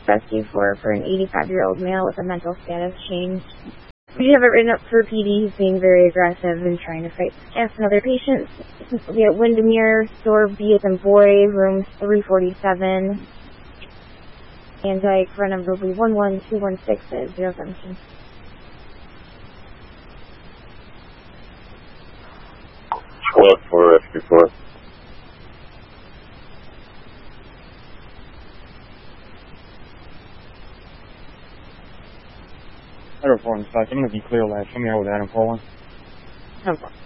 rescue for an 85-year-old male with a mental status change. We have it written up for PD. He's being very aggressive and trying to fight staff and other patients. We at Windermere, store B as in boy, room 347. And Dyke, run number will be 11216 at 017. Squad 4, rescue 4. Adam 4 in sight. I'm going to be clear last. Show me out with Adam 4-1. No problem.